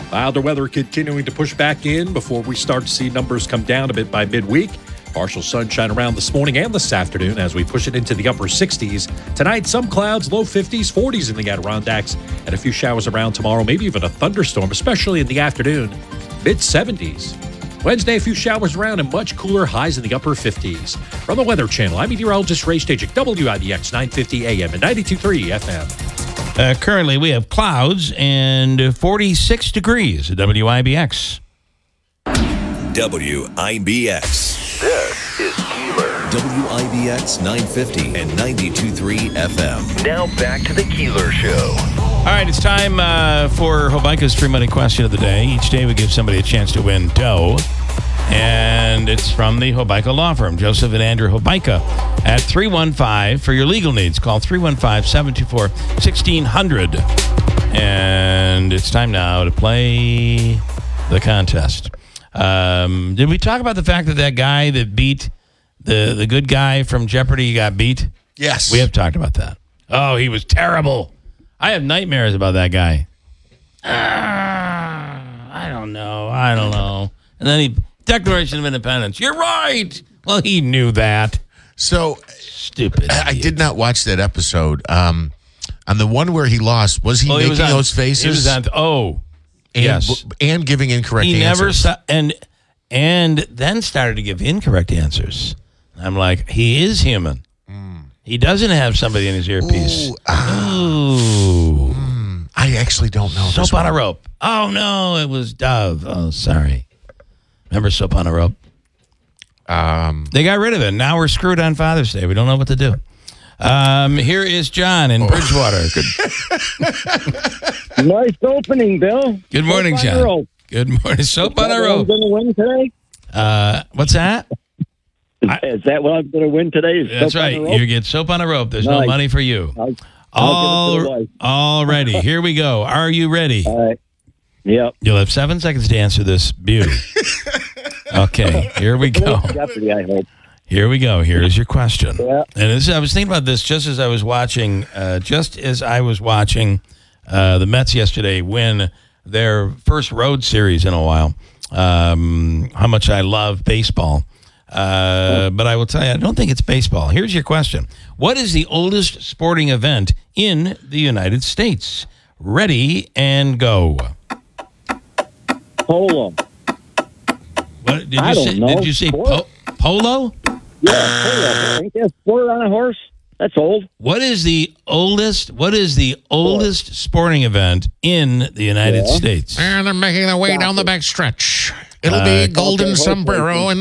Milder weather continuing to push back in before we start to see numbers come down a bit by midweek. Partial sunshine around this morning and this afternoon as we push it into the upper 60s. Tonight, some clouds, low 50s, 40s in the Adirondacks, and a few showers around tomorrow, maybe even a thunderstorm, especially in the afternoon, mid-70s. Wednesday, a few showers around and much cooler, highs in the upper 50s. From the Weather Channel, I'm meteorologist Ray Stagik, WIBX 950 AM and 92.3 FM. Currently, we have clouds and 46 degrees at WIBX. WIBX. This is Keeler. WIBX 950 and 92.3 FM. Now back to the Keeler Show. All right, it's time for Hobica's free money question of the day. Each day we give somebody a chance to win dough. And it's from the Hobica Law Firm, Joseph and Andrew Hobica at 315 for your legal needs. Call 315-724-1600. And it's time now to play the contest. Did we talk about the fact that guy that beat the good guy from Jeopardy got beat? Yes. We have talked about that. Oh, he was terrible. I have nightmares about that guy. I don't know. And then Declaration of Independence. You're right. Well, he knew that. So Stupid. I did not watch that episode. On the one where he lost, was he making those faces? He was on. Yes. And giving incorrect answers. He never and then started to give incorrect answers. I'm like, he is human. He doesn't have somebody in his earpiece. Ooh. I actually don't know. Soap on a Rope. Oh, no, it was Dove. Oh, sorry. Remember Soap on a Rope? They got rid of it. Now we're screwed on Father's Day. We don't know what to do. Here is John in Bridgewater. Nice opening, Bill. Good morning, John. Good morning. Soap on a Rope. Going to win today? What's that? Is that what I'm going to win today? That's right. You get Soap on a Rope. There's no money for you. All righty. Here we go. Are you ready? All right. Yep. You'll have 7 seconds to answer this beauty. Okay. Here we go. Jeopardy, I hope. Here we go. Here is your question. Yeah. And I was thinking about this just as I was watching the Mets yesterday win their first road series in a while. How much I love baseball. But I will tell you, I don't think it's baseball. Here's your question. What is the oldest sporting event in the United States? Ready and go. Polo. What, did you say polo? Yeah, polo. Ain't that sport on a horse? That's old. What is the oldest sporting event in the United States? And they're making their way down the back stretch. It'll be Golden Sombrero and